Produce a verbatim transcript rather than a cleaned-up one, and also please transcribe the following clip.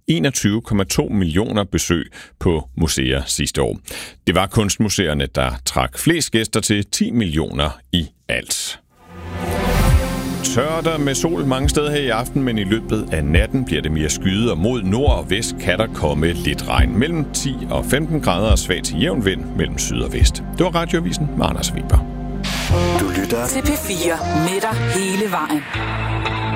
enogtyve komma to millioner besøg på museer sidste år. Det var kunstmuseerne, der trak flest gæster til ti millioner i alt. Tørt med sol mange steder her i aften, men i løbet af natten bliver det mere skyet, og mod nord og vest kan der komme lidt regn. Mellem ti og femten grader og svag til jævn vind mellem syd og vest. Det var Radioavisen med Anders Weber. Du lytter til P fire med dig hele vejen.